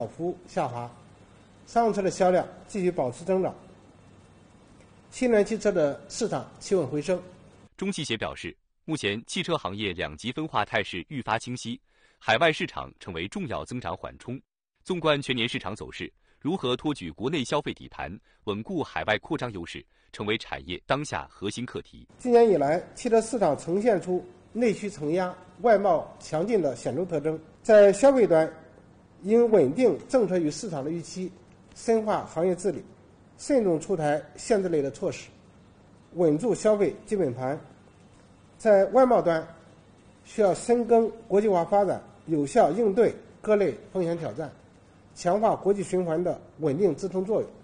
小幅下滑，商用车的销量继续保持增长，新能源汽车的市场企稳回升。 中汽协表示，目前汽车行业两极分化态势愈发清晰，海外市场成为重要增长缓冲。纵观全年市场走势，如何托举国内消费底盘，稳固海外扩张优势，成为产业当下核心课题。 今年以来，汽车市场呈现出内需承压、外贸强劲的显著特征。在消费端，应稳定政策与市场的预期，深化行业治理，慎重出台限制类的措施，稳住消费基本盘。在外贸端，需要深耕国际化发展，有效应对各类风险挑战，强化国际循环的稳定支撑作用。